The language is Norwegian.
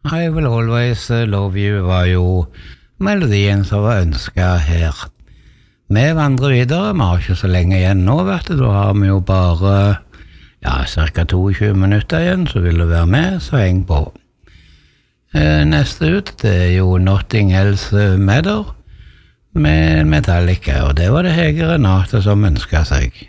I Will Always Love You var jo melodien som var ønsket her. Vi vandrer videre, vi har ikke så lenge igjen nå, vet du. Da har vi jo bare, cirka 22 minutter igjen, så vil du være med, så heng på. Neste ut, det er jo Nothing Else Matter med Metallica, og det var det Hege Renate som ønsket seg.